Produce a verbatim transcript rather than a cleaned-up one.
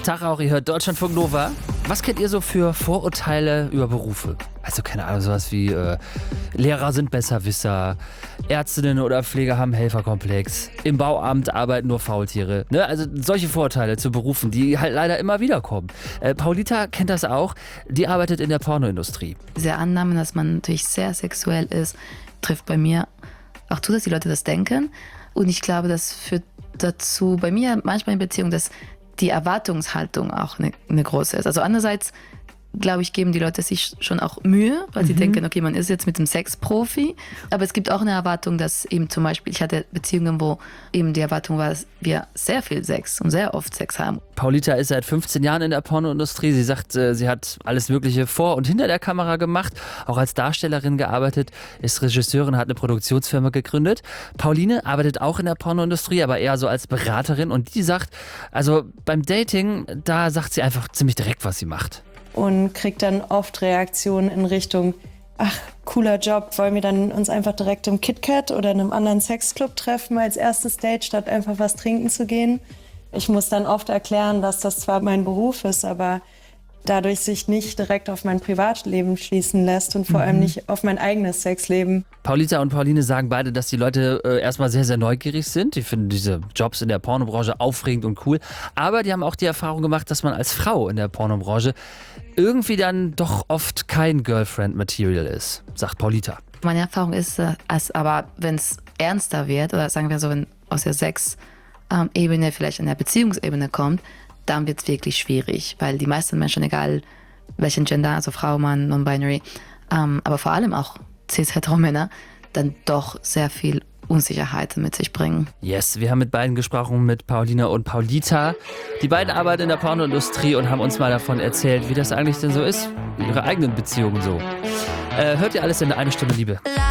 Tag auch, ihr hört Deutschlandfunk Nova. Was kennt ihr so für Vorurteile über Berufe? Also keine Ahnung, sowas wie äh, Lehrer sind Besserwisser, Ärztinnen oder Pfleger haben Helferkomplex, im Bauamt arbeiten nur Faultiere. Ne? Also solche Vorurteile zu Berufen, die halt leider immer wieder kommen. Äh, Paulita kennt das auch, die arbeitet in der Pornoindustrie. Diese Annahme, dass man natürlich sehr sexuell ist, trifft bei mir auch zu, dass die Leute das denken. Und ich glaube, das führt dazu, bei mir manchmal in Beziehungen, dass die Erwartungshaltung auch eine, eine große ist. Also andererseits, glaube ich, geben die Leute sich schon auch Mühe, weil mhm. sie denken, okay, man ist jetzt mit dem Sexprofi. Aber es gibt auch eine Erwartung, dass eben zum Beispiel, ich hatte Beziehungen, wo eben die Erwartung war, dass wir sehr viel Sex und sehr oft Sex haben. Paulita ist seit fünfzehn Jahren in der Pornoindustrie. Sie sagt, sie hat alles Mögliche vor und hinter der Kamera gemacht, auch als Darstellerin gearbeitet, ist Regisseurin, hat eine Produktionsfirma gegründet. Pauline arbeitet auch in der Pornoindustrie, aber eher so als Beraterin. Und die sagt, also beim Dating, da sagt sie einfach ziemlich direkt, was sie macht. Und kriegt dann oft Reaktionen in Richtung, ach, cooler Job, wollen wir dann uns einfach direkt im KitKat oder in einem anderen Sexclub treffen als erstes Date, statt einfach was trinken zu gehen. Ich muss dann oft erklären, dass das zwar mein Beruf ist, aber dadurch sich nicht direkt auf mein Privatleben schließen lässt und vor mhm. allem nicht auf mein eigenes Sexleben. Paulita und Pauline sagen beide, dass die Leute äh, erstmal sehr, sehr neugierig sind. Die finden diese Jobs in der Pornobranche aufregend und cool. Aber die haben auch die Erfahrung gemacht, dass man als Frau in der Pornobranche irgendwie dann doch oft kein Girlfriend-Material ist, sagt Paulita. Meine Erfahrung ist, dass aber wenn es ernster wird, oder sagen wir so, wenn aus der Sex-Ebene vielleicht an der Beziehungsebene kommt, dann wird es wirklich schwierig, weil die meisten Menschen, egal welchen Gender, also Frau, Mann, Non-Binary, ähm, aber vor allem auch cis-hetero-Männer, dann doch sehr viel Unsicherheiten mit sich bringen. Yes, wir haben mit beiden gesprochen, mit Paulina und Paulita. Die beiden arbeiten in der Pornoindustrie und haben uns mal davon erzählt, wie das eigentlich denn so ist, ihre eigenen Beziehungen so. Äh, hört ihr alles in Eine Stunde Liebe.